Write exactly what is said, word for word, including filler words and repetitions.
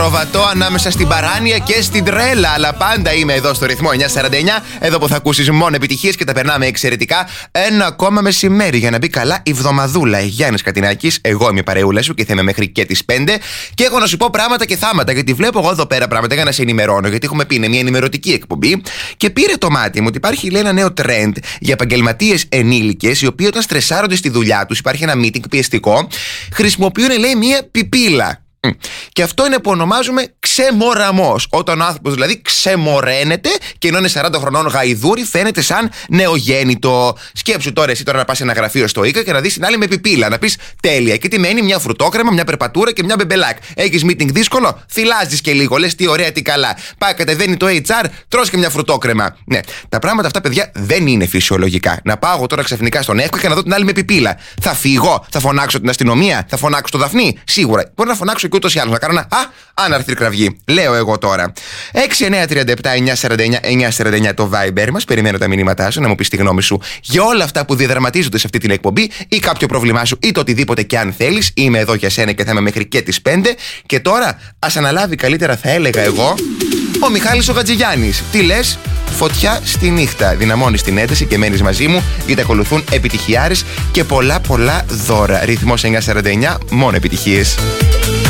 Ακροβατώ ανάμεσα στην παράνοια και στην τρέλα. Αλλά πάντα είμαι εδώ στο ρυθμό εννιακόσια σαράντα εννιά. Εδώ που θα ακούσεις μόνο επιτυχίες και τα περνάμε εξαιρετικά. Ένα ακόμα μεσημέρι για να μπει καλά η βδομαδούλα. Γιάννης Κατινάκης, εγώ είμαι η παρεούλα σου και θα είμαι μέχρι και τις πέντε. Και έχω να σου πω πράγματα και θάματα. Γιατί βλέπω εγώ εδώ πέρα πράγματα για να σε ενημερώνω. Γιατί έχουμε πει είναι μια ενημερωτική εκπομπή. Και πήρε το μάτι μου ότι υπάρχει, λέει, ένα νέο trend για επαγγελματίες ενήλικες οι οποίοι όταν στρεσάρονται στη δουλειά τους, υπάρχει ένα meeting πιεστικό, χρησιμοποιούν, λέει, μια πιπίλα. Και αυτό είναι που ονομάζουμε ξεμοραμός. Όταν ο άνθρωπος δηλαδή ξεμοραίνεται και ενώ είναι σαράντα χρονών γαϊδούρι, φαίνεται σαν νεογέννητο. Σκέψου τώρα εσύ τώρα να πας σε ένα γραφείο στο Ίκα και να δεις την άλλη με πιπίλα. Να πεις τέλεια. Και τι μένει, μια φρουτόκρεμα, μια περπατούρα και μια μπεμπελάκ. Έχεις meeting δύσκολο, θυλάζεις και λίγο. Λες τι ωραία, τι καλά. Πάει, κατεβαίνει το έιτς αρ, τρως και μια φρουτόκρεμα. Ναι, τα πράγματα αυτά, παιδιά, δεν είναι φυσιολογικά. Να πάω εγώ τώρα ξαφνικά στον Εύκα και να δω την άλλη με πιπίλα. Θα φύγω, θα φωνάξω την αστυνομία, θα φωνάξω το Δαφνί. Σίγουρα. Μπορεί να φωνάξω και ούτως ή άλλως. Να κάνω ένα α, άναρθρη κραυγή. Λέω εγώ τώρα. έξι εννιά τρία επτά εννιά σαράντα εννιά εννιά σαράντα εννιά το Viber μας. Περιμένω τα μηνύματά σου να μου πεις τη γνώμη σου για όλα αυτά που διαδραματίζονται σε αυτή την εκπομπή ή κάποιο πρόβλημά σου ή το οτιδήποτε και αν θέλεις. Είμαι εδώ για σένα και θα είμαι μέχρι και τις πέντε. Και τώρα ας αναλάβει καλύτερα, θα έλεγα εγώ, ο Μιχάλης ο Χατζηγιάννης. Τι λες? Φωτιά στη νύχτα. Δυναμώνεις την ένταση και μένεις μαζί μου γιατί ακολουθούν επιτυχιάρες και πολλά πολλά δώρα. Ρυθμός εννιακόσια σαράντα εννιά, μόνο επιτυχίες.